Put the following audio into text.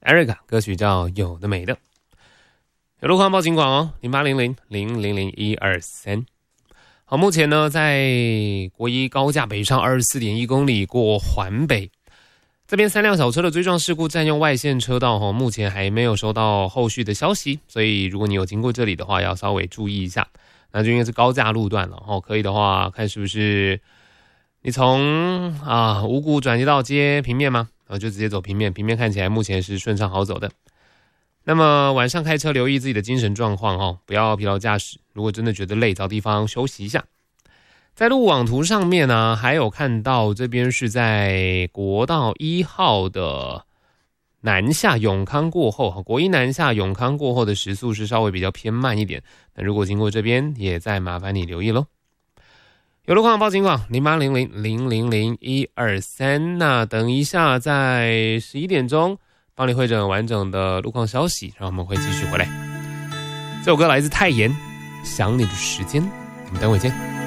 Erica 歌曲叫有的没的。有路况报警广哦，0800000123。好，目前呢在国一高架北上24.1公里过环北，这边3辆小车的追撞事故占用外线车道，目前还没有收到后续的消息，所以如果你有经过这里的话，要稍微注意一下。那就因为是高架路段了，可以的话看是不是你从五股转接到接平面吗？就直接走平面，平面看起来目前是顺畅好走的。那么晚上开车留意自己的精神状况，不要疲劳驾驶，如果真的觉得累，找地方休息一下。在路网图上面呢，还有看到这边是在国道1号的南下永康过后，国一南下永康过后的时速是稍微比较偏慢一点，那如果经过这边也再麻烦你留意咯。有路况报警广0800000123。那等一下在11点钟帮你汇整完整的路况消息，然后我们会继续回来。这首歌来自泰妍，想你的时间，我们等会见。